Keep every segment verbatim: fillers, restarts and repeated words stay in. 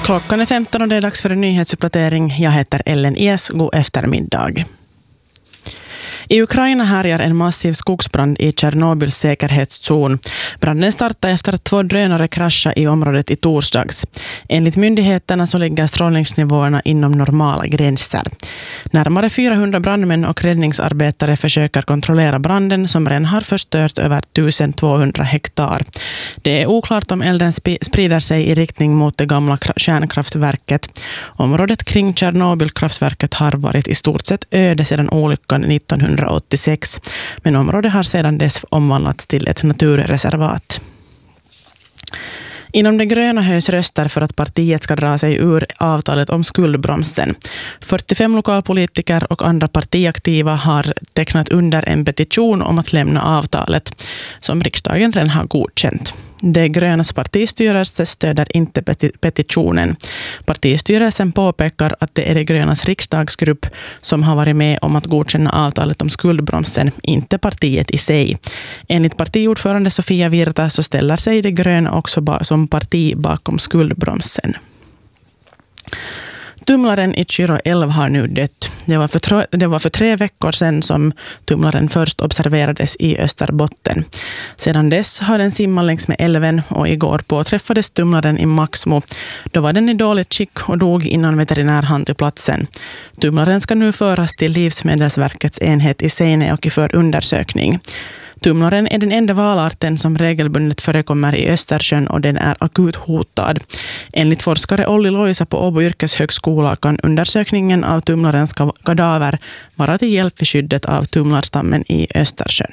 Klockan är femton och det är dags för en nyhetsuppdatering. Jag heter Ellen Ies. God eftermiddag. I Ukraina härjar en massiv skogsbrand i Tjernobyls säkerhetszon. Branden startade efter att två drönare kraschade i området i torsdags. Enligt myndigheterna så ligger strålningsnivåerna inom normala gränser. Närmare fyrahundra brandmän och räddningsarbetare försöker kontrollera branden som redan har förstört över tusentvåhundra hektar. Det är oklart om elden sprider sig i riktning mot det gamla kärnkraftverket. Området kring Tjernobylkraftverket har varit i stort sett öde sedan olyckan nittonhundraåttiosex, men området har sedan dess omvandlats till ett naturreservat. Inom det gröna höjs röster för att partiet ska dra sig ur avtalet om skuldbromsen. fyrtiofem lokalpolitiker och andra partiaktiva har tecknat under en petition om att lämna avtalet, som riksdagen redan har godkänt. Det grönas partistyrelse stöder inte peti- petitionen. Partistyrelsen påpekar att det är det grönas riksdagsgrupp som har varit med om att godkänna avtalet om skuldbromsen, inte partiet i sig. Enligt partiordförande Sofia Virta så ställer sig det gröna också ba- som parti bakom skuldbromsen. Tumlaren i Kyrå älv har nu dött. Det var, för tro, det var för tre veckor sedan som tumlaren först observerades i Österbotten. Sedan dess har den simmat längs med älven och igår påträffades tumlaren i Maxmo. Då var den i dåligt skick och dog innan veterinär hann till platsen. Tumlaren ska nu föras till Livsmedelsverkets enhet i Seinejoki för undersökning. Tumlaren är den enda valarten som regelbundet förekommer i Östersjön och den är akut hotad. Enligt forskare Olli Loisa på Åbo yrkeshögskola kan undersökningen av tumlarens kadaver vara till hjälp för skyddet av tumlarstammen i Östersjön.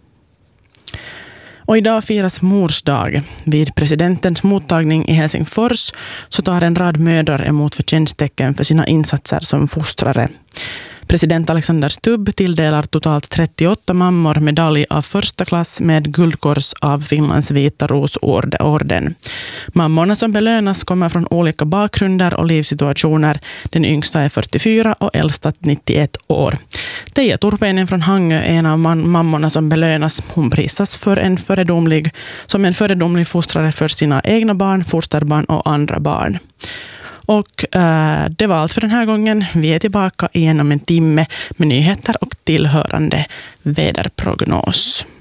Och idag firas Mors dag. Vid presidentens mottagning i Helsingfors så tar en rad mödrar emot förtjänsttecken för sina insatser som fostrare. President Alexander Stubb tilldelar totalt trettioåtta mammor medalj av första klass med guldkors av Finlands Vita Rosorden. Mammorna som belönas kommer från olika bakgrunder och livssituationer. Den yngsta är fyrtiofyra och äldsta nittioett år. Teija Turpeinen från Hangö är en av mammorna som belönas. Hon prisas för en föredomlig, som en föredomlig fostrare för sina egna barn, fosterbarn och andra barn. Och äh, det var allt för den här gången. Vi är tillbaka igen om en timme med nyheter och tillhörande väderprognos.